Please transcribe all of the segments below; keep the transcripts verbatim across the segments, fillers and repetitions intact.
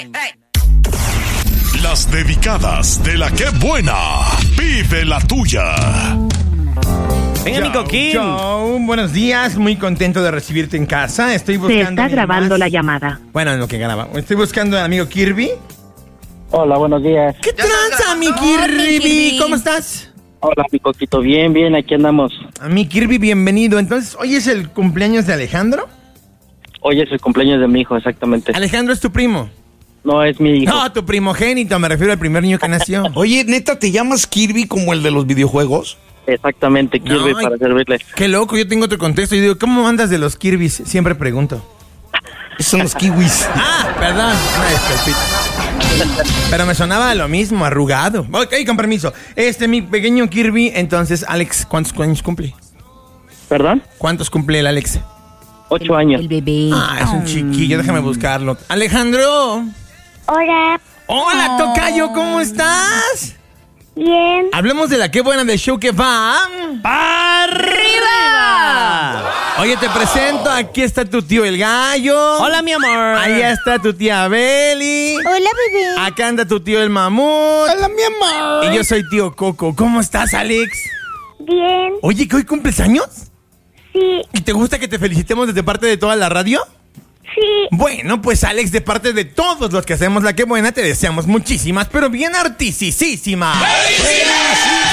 Las dedicadas de la que buena. Vive la tuya. Venga, amigo Kim. Joe, buenos días, muy contento de recibirte en casa. Estoy buscando. Se está grabando más... la llamada. Bueno, en lo que graba. Estoy buscando al amigo Kirby. Hola, buenos días. ¿Qué tranza, mi Kirby? Kirby? ¿Cómo estás? Hola, mi coquito. Bien, bien, aquí andamos. A mi Kirby, bienvenido. Entonces, ¿hoy es el cumpleaños de Alejandro? Hoy es el cumpleaños de mi hijo, exactamente. Alejandro es tu primo. No, es mi hijo. No, tu primogénito, me refiero al primer niño que nació. Oye, ¿neta te llamas Kirby como el de los videojuegos? Exactamente, Kirby, No, para servirle. Qué loco, yo tengo otro contexto. Y digo, ¿cómo andas de los Kirbys? Siempre pregunto. Esos son los kiwis. Ah, perdón, una disculpita. Pero me sonaba lo mismo, arrugado. Ok, con permiso. Este, mi pequeño Kirby, entonces, Alex, ¿cuántos años cumple? ¿Perdón? ¿Cuántos cumple el Alex? Ocho años. El bebé. Ah, es un chiquillo, déjame buscarlo. Alejandro. Hola, Hola, tocayo, ¿cómo estás? bien. Hablemos de la que buena del show que va. ¡Arriba! Oye, te presento, aquí está tu tío el gallo. Hola, mi amor. Ahí está tu tía Beli. Hola, bebé. Acá anda tu tío el mamut. Hola, mi amor. Y yo soy tío Coco. ¿Cómo estás, Alex? Bien, Oye, ¿que hoy cumples años? sí, ¿Y te gusta que te felicitemos desde parte de toda la radio? sí. Bueno, pues Alex, de parte de todos los que hacemos la que buena, te deseamos muchísimas, pero bien artisísimas.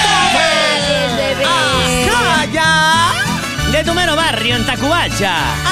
Felicidades, bebé. ¡Ajá, ya! De tu mero barrio en Tacubaya.